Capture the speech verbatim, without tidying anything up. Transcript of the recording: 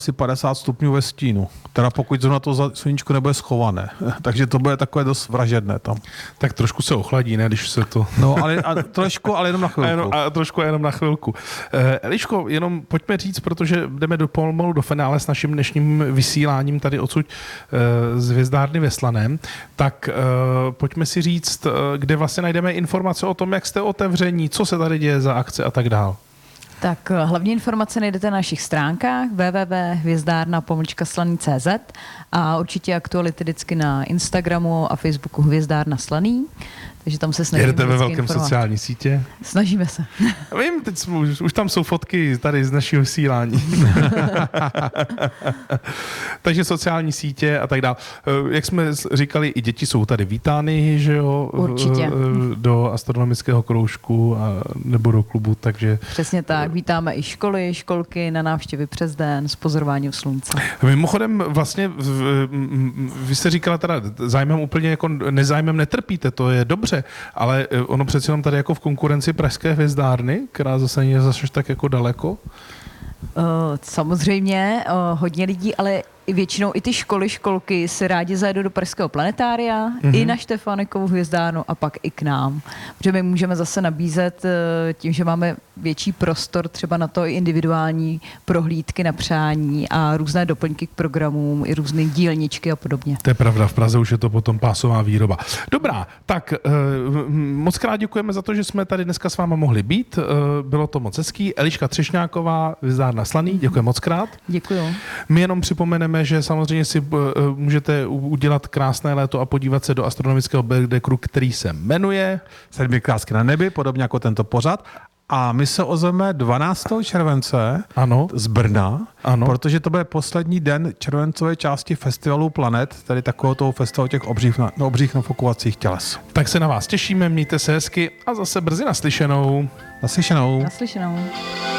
asi padesát stupňů ve stínu. Teda pokud zrovna to sluníčko nebude schované. Takže to bude takové dost vražedné tam. Tak trošku se ochladí, ne, když se to... No, ale a trošku, ale jenom na chvilku. A, jenom, a trošku jenom na chvilku. Eh, Eliško, jenom pojďme říct, protože jdeme do pomalu do finále s naším dnešním vysíláním tady odsud eh, z Hvězdárny ve Slaném, tak eh, pojďme si říct, eh, kde vlastně najdeme informace o tom, jak jste otevření, co se tady děje za akce a tak dál. Tak hlavní informace najdete na našich stránkách w w w tečka hvězdárna pomlčka slaný tečka c z a určitě aktuality vždycky na Instagramu a Facebooku Hvězdárna Slaný. Takže tam se snažíme. Jedete ve velkém sociální sítě? Snažíme se. Vím, teď jsme, už, už tam jsou fotky tady z našeho vysílání. Takže sociální sítě a tak dále. Jak jsme říkali, i děti jsou tady vítány, že jo? Určitě. Do astronomického kroužku a, nebo do klubu, takže... Přesně tak. Vítáme i školy, školky na návštěvy přes den s pozorováním slunce. Mimochodem vlastně vy jste říkala teda zájmem úplně jako nezájmem netrpíte, to je dobře, ale ono přeci jenom tady jako v konkurenci Pražské hvězdárny, která zase není zase tak jako daleko. Uh, samozřejmě uh, hodně lidí, ale většinou i ty školy, školky si rádi zajedou do Pražského planetária, mm-hmm. i na Štefánikovu hvězdárnu a pak i k nám. Protože my můžeme zase nabízet tím, že máme větší prostor třeba na to i individuální prohlídky na přání a různé doplňky k programům, i různé dílničky a podobně. To je pravda, v Praze už je to potom pásová výroba. Dobrá, tak moc krát děkujeme za to, že jsme tady dneska s váma mohli být. Bylo to moc hezký. Eliška Třešňáková, Hvězdárna Slaný, děkuji moc krát. Děkuju. My jenom připomeneme, že samozřejmě si můžete udělat krásné léto a podívat se do astronomického Belvedekru, který se jmenuje Sedmi krásky na nebi, podobně jako tento pořad. A my se ozveme dvanáctého července ano. z Brna, ano. protože to bude poslední den červencové části festivalu Planet, tedy takového toho festivalu těch obřích, no, obřích nafukovacích těles. Tak se na vás těšíme, mějte se hezky a zase brzy naslyšenou. Naslyšenou. Naslyšenou.